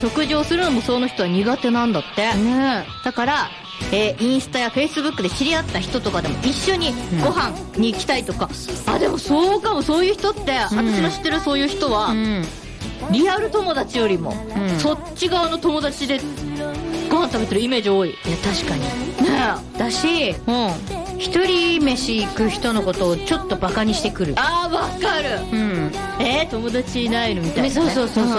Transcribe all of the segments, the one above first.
食事をするのもその人は苦手なんだってね。だからインスタやフェイスブックで知り合った人とかでも一緒にご飯に行きたいとか、あ、でもそうかも。そういう人って、私の知ってるそういう人は、リアル友達よりも、そっち側の友達でご飯食べてるイメージ多い。いや確かにねだし、一人飯行く人のことをちょっとバカにしてくる。 あー、わかる。友達いないのみたいな、ね、 そう、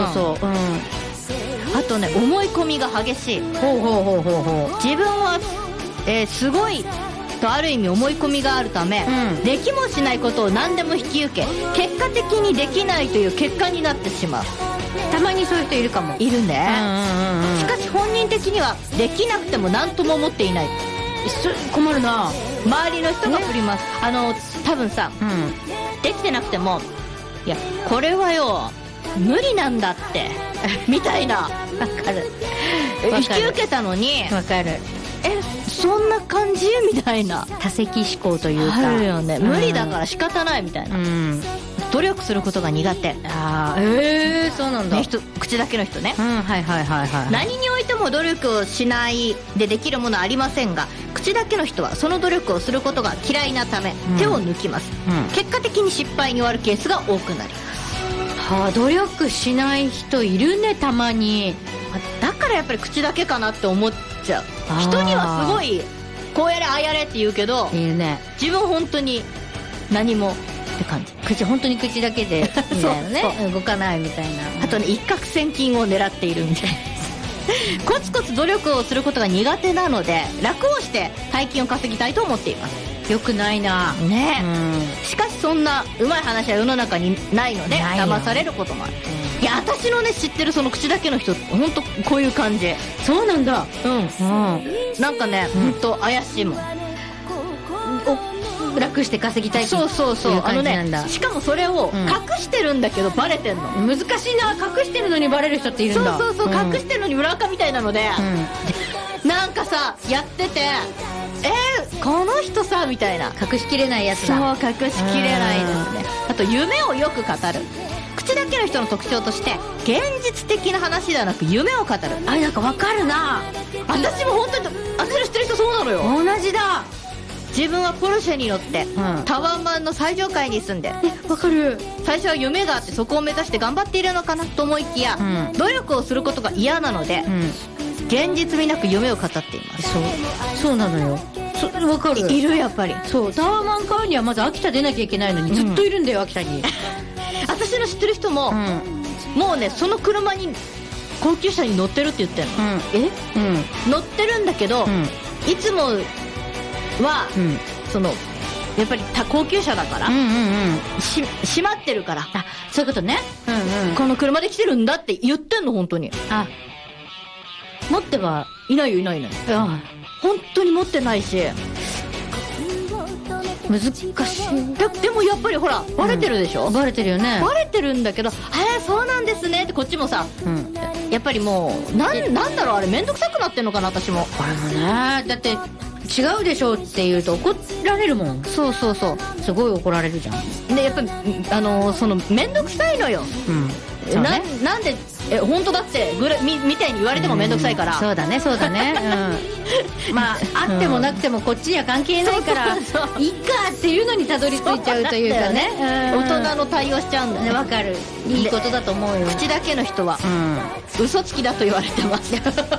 あとね、思い込みが激しい。自分は、すごいとある意味思い込みがあるため、できもしないことを何でも引き受け、結果的にできないという結果になってしまう。 たまにそういう人いるかも。 いるね。しかし本人的にはできなくても何とも思っていない。 困るな。 周りの人が振ります。多分さ、できてなくても、いやこれはよ無理なんだってみたいな。わかる。引き受けたのに、 わかる。 そんな感じみたいな。 多責思考というかあるよね。無理だから仕方ないみたいな。努力することが苦手。 そうなんだ、 口だけの人ね。 何においても努力をしないでできるものはありませんが、口だけの人はその努力をすることが嫌いなため、手を抜きます。結果的に失敗に終わるケースが多くなります。 努力しない人いるね、たまに。 だからやっぱり口だけかなって思っちゃう。人にはすごいこうやれああやれって言うけど、 いるね。 自分本当に何もって感じ。 本当に口だけでみたいなね。動かないみたいな。 あとね、一攫千金を狙っているみたいな。コツコツ努力をすることが苦手なので、楽をして大金を稼ぎたいと思っています。 よくないなね。しかしそんなうまい話は世の中にないので、騙されることもある。いや、私のね知ってるその口だけの人、本当こういう感じ。 そうなんだ。 なんかね、本当怪しいもん。 楽して稼ぎたい。 そうしかもそれを隠してるんだけどバレてんの。 難しいな。隠してるのにバレる人っているんだ。 隠してるのに裏垢みたいなので、なんかさやってて、この人さみたいな。 隠しきれないやつだ。 そう、隠しきれないですね。あと夢をよく語る。口だけの人の特徴として、現実的な話ではなく夢を語る。 なんかわかるな。 私も本当に、私の知ってる人そうなのよ。 同じだ。 自分はポルシェに乗って、タワーマンの最上階に住んで、 わかる。 最初は夢があってそこを目指して頑張っているのかなと思いきや、努力をすることが嫌なので、現実味なく夢を語っています。 そうなのよ。わかる。 いる、やっぱり。 そう、タワーマン買うにはまず秋田出なきゃいけないのにずっといるんだよ、秋田に。 私の知ってる人も、もうね、その車に高級車に乗ってるって言ってんの。乗ってるんだけど、いつもは、やっぱり高級車だから、閉まってるから、 そういうことね。 この車で来てるんだって言ってんの。本当に持ってはいないよ。本当に持ってないし、 難しい。 でもやっぱりほらバレてるでしょ。 バレてるよね。 バレてるんだけど、そうなんですねってこっちもさ、やっぱりもうなんだろう、あれ面倒くさくなってんのかな、私も。 あれもね、だって違うでしょって言うと怒られるもん。 そうすごい怒られるじゃん。 でやっぱりその面倒くさいのよ。なんで本当だってみたいに言われても面倒くさいから。 そうだね。まああってもなくてもこっちには関係ないからいいかっていうのにたどり着いちゃうというかね。 大人の対応しちゃうんだよね。 わかる。いいことだと思うよ。 口だけの人は嘘つきだと言われてます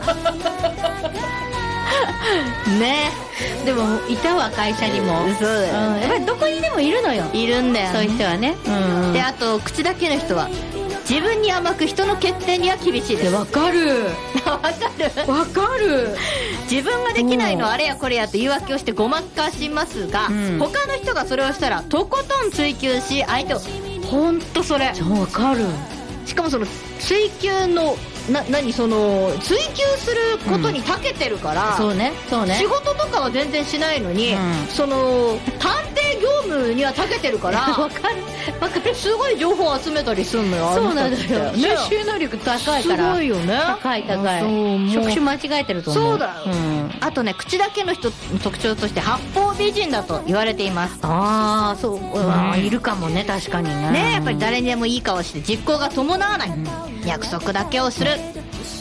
ね。 でもいたわ、会社にも。 そうだよね。 やっぱりどこにでもいるのよ。 いるんだよね、 そういう人はね。 で、あと口だけの人は自分に甘く人の欠点には厳しいです。 わかる。 自分ができないのあれやこれやと言い訳をしてごまかしますが、他の人がそれをしたらとことん追求し相手を、ほんとそれわかる。 しかもその追求の追求することに長けてるから、 そうね仕事とかは全然しないのに、その探偵業務には長けてるからわかる。 すごい情報を集めたりすんのよ。 そうなんだよ。収集能力高いから。 すごいよね。 高い。職種間違えてると思う。 そうだよ。あとね、口だけの人の特徴として八方美人だと言われています。 そう、いるかもね、確かにね。 やっぱり誰にでもいい顔して実行が伴わない、約束だけをする、